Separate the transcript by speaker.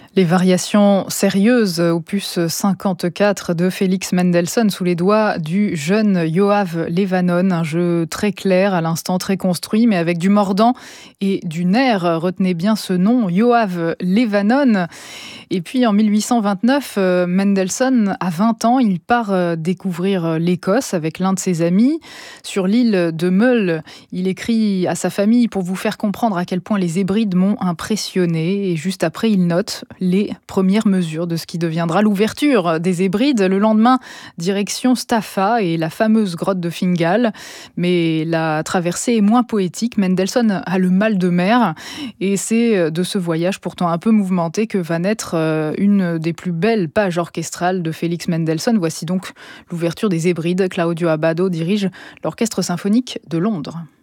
Speaker 1: Les variations sérieuses, opus 54 de Félix Mendelssohn sous les doigts du jeune Yoav Levanon. Un jeu très clair, à l'instant très construit, mais avec du mordant et du nerf. Retenez bien ce nom, Yoav Levanon. Et puis en 1829, Mendelssohn a 20 ans. Il part découvrir l'Écosse avec l'un de ses amis. Sur l'île de Mull, il écrit à sa famille pour vous faire comprendre à quel point les Hébrides m'ont impressionné. Et juste après, il note les premières mesures de ce qui deviendra l'ouverture des Hébrides. Le lendemain, direction Staffa et la fameuse grotte de Fingal. Mais la traversée est moins poétique. Mendelssohn a le mal de mer. Et c'est de ce voyage pourtant un peu mouvementé que va naître une des plus belles pages orchestrales de Félix Mendelssohn. Voici donc l'ouverture des Hébrides. Claudio Abbado dirige l'Orchestre symphonique de Londres.